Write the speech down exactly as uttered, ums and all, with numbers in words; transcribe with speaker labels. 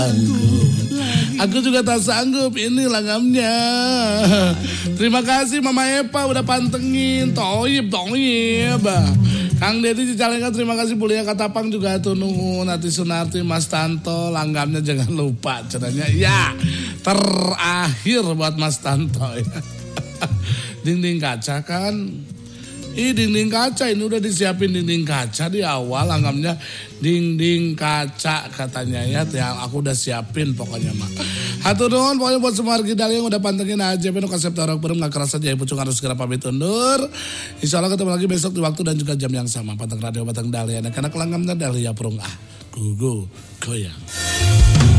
Speaker 1: Aku juga tak sanggup, ini langamnya. Terima kasih Mama Epa udah pantengin. Toyib, toyib. Kang Deddy Cicalengka terima kasih. Bulia Katapang juga tuh nuhun. Hati Sunarti, Mas Tanto, langgamnya jangan lupa. Caranya ya terakhir buat Mas Tanto ya. Dinding kaca kan. Ih dinding kaca ini udah disiapin dinding kaca di awal langgamnya dinding kaca katanya ya yang aku udah siapin pokoknya mah. Hatur nuhun pokoknya buat semua kita yang udah pantengin aja penuh konsep orang berem gak kerasa aja pucung harus segera pamit undur. Insya Allah ketemu lagi besok di waktu dan juga jam yang sama. Panteng radio Panteng Dahlia karena kelangamnya Dahlia Prung ah gugu goyang.